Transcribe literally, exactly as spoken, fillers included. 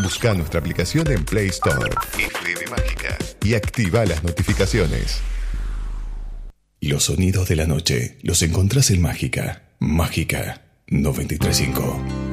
Busca nuestra aplicación en Play Store, F M Mágica, y activa las notificaciones. Los sonidos de la noche los encontrás en Mágica. Mágica noventa y tres punto cinco.